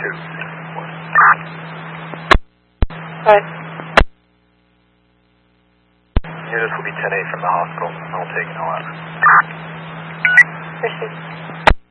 Right. Units will be 10-8 from the hospital. I'll take no out. Received.